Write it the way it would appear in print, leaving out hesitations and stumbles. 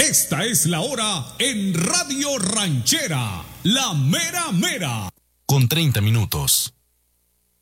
Esta es la hora en Radio Ranchera, la mera mera. Con 30 minutos.